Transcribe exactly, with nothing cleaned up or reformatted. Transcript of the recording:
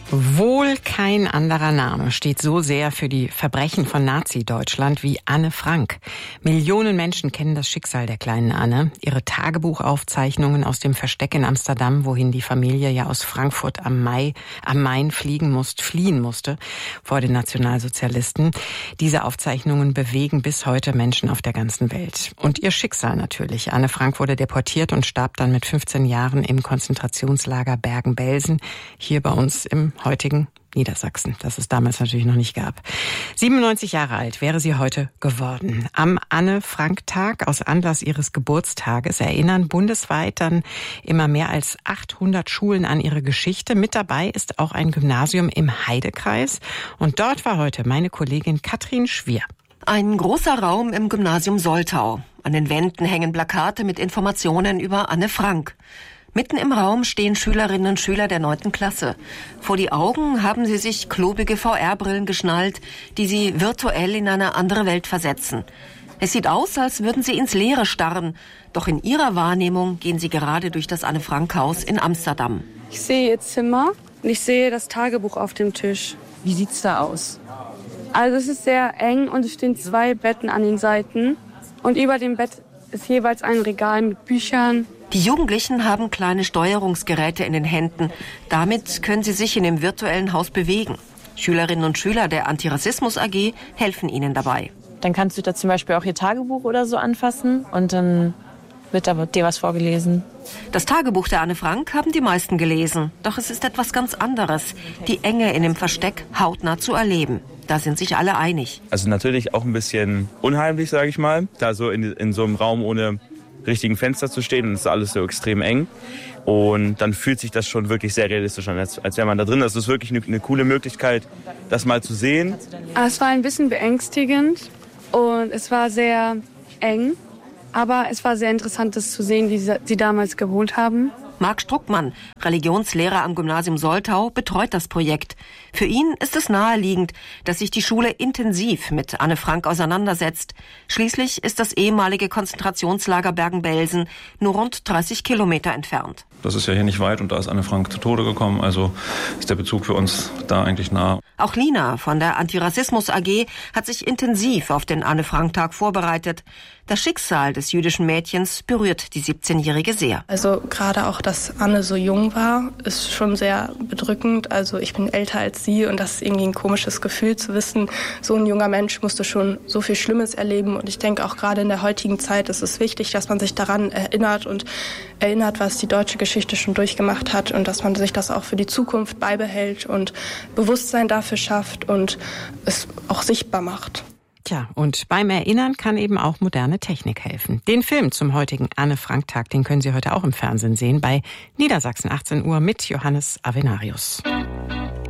Wohl kein anderer Name steht so sehr für die Verbrechen von Nazi-Deutschland wie Anne Frank. Millionen Menschen kennen das Schicksal der kleinen Anne. Ihre Tagebuchaufzeichnungen aus dem Versteck in Amsterdam, wohin die Familie ja aus Frankfurt am, Mai, am Main fliegen musste, fliehen musste vor den Nationalsozialisten. Diese Aufzeichnungen bewegen bis heute Menschen auf der ganzen Welt. Und ihr Schicksal natürlich. Anne Frank wurde deportiert und starb dann mit fünfzehn Jahren im Konzentrationslager Bergen-Belsen, hier bei uns im heutigen Niedersachsen, das es damals natürlich noch nicht gab. siebenundneunzig Jahre alt wäre sie heute geworden. Am Anne-Frank-Tag aus Anlass ihres Geburtstages erinnern bundesweit dann immer mehr als achthundert Schulen an ihre Geschichte. Mit dabei ist auch ein Gymnasium im Heidekreis. Und dort war heute meine Kollegin Katrin Schwier. Ein großer Raum im Gymnasium Soltau. An den Wänden hängen Plakate mit Informationen über Anne Frank. Mitten im Raum stehen Schülerinnen und Schüler der neunten Klasse. Vor die Augen haben sie sich klobige V R-Brillen geschnallt, die sie virtuell in eine andere Welt versetzen. Es sieht aus, als würden sie ins Leere starren. Doch in ihrer Wahrnehmung gehen sie gerade durch das Anne-Frank-Haus in Amsterdam. Ich sehe ihr Zimmer und ich sehe das Tagebuch auf dem Tisch. Wie sieht's da aus? Also es ist sehr eng und es stehen zwei Betten an den Seiten. Und über dem Bett ist jeweils ein Regal mit Büchern. Die Jugendlichen haben kleine Steuerungsgeräte in den Händen. Damit können sie sich in dem virtuellen Haus bewegen. Schülerinnen und Schüler der Antirassismus A G helfen ihnen dabei. Dann kannst du da zum Beispiel auch ihr Tagebuch oder so anfassen und dann wird da dir was vorgelesen. Das Tagebuch der Anne Frank haben die meisten gelesen. Doch es ist etwas ganz anderes, die Enge in dem Versteck hautnah zu erleben. Da sind sich alle einig. Also natürlich auch ein bisschen unheimlich, sage ich mal, da so in, in so einem Raum ohne richtigen Fenster zu stehen und es ist alles so extrem eng. Und dann fühlt sich das schon wirklich sehr realistisch an, als, als wäre man da drin. Das ist wirklich eine, eine coole Möglichkeit, das mal zu sehen. Es war ein bisschen beängstigend und es war sehr eng. Aber es war sehr interessant, das zu sehen, wie sie, sie damals gewohnt haben. Marc Struckmann, Religionslehrer am Gymnasium Soltau, betreut das Projekt. Für ihn ist es naheliegend, dass sich die Schule intensiv mit Anne Frank auseinandersetzt. Schließlich ist das ehemalige Konzentrationslager Bergen-Belsen nur rund dreißig Kilometer entfernt. Das ist ja hier nicht weit und da ist Anne Frank zu Tode gekommen, also ist der Bezug für uns da eigentlich nah. Auch Lina von der Antirassismus A G hat sich intensiv auf den Anne-Frank-Tag vorbereitet. Das Schicksal des jüdischen Mädchens berührt die siebzehnjährige sehr. Also gerade auch, dass Anne so jung war, ist schon sehr bedrückend. Also ich bin älter als sie und das ist irgendwie ein komisches Gefühl zu wissen, so ein junger Mensch musste schon so viel Schlimmes erleben. Und ich denke auch gerade in der heutigen Zeit ist es wichtig, dass man sich daran erinnert und erinnert, was die deutsche Geschichte schon durchgemacht hat und dass man sich das auch für die Zukunft beibehält und Bewusstsein dafür schafft und es auch sichtbar macht. Tja, und beim Erinnern kann eben auch moderne Technik helfen. Den Film zum heutigen Anne-Frank-Tag, den können Sie heute auch im Fernsehen sehen bei Niedersachsen achtzehn Uhr mit Johannes Avenarius.